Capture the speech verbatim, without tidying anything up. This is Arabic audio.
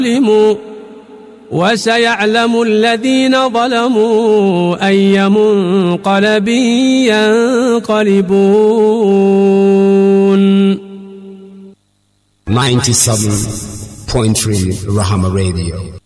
وسيعلم الذين ظلموا أي منقلب ينقلبون. ninety-seven point three Rahama Radio.